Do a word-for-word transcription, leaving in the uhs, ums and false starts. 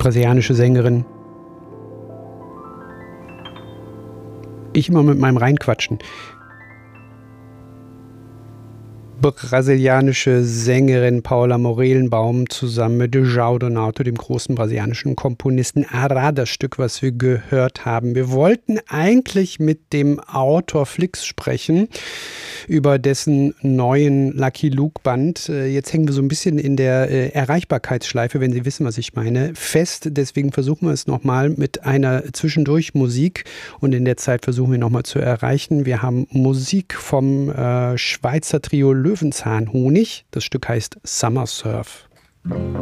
brasilianische Sängerin. Ich immer mit meinem Reinquatschen. Brasilianische Sängerin Paula Morelenbaum zusammen mit João Donato, dem großen brasilianischen Komponisten. Ará, das Stück, was wir gehört haben. Wir wollten eigentlich mit dem Autor Flix sprechen, über dessen neuen Lucky Luke Band. Jetzt hängen wir so ein bisschen in der Erreichbarkeitsschleife, wenn Sie wissen, was ich meine, fest. Deswegen versuchen wir es nochmal mit einer Zwischendurch-Musik und in der Zeit versuchen wir nochmal zu erreichen. Wir haben Musik vom äh, Schweizer Trio Löwenzahnhonig. Das Stück heißt Summer Surf.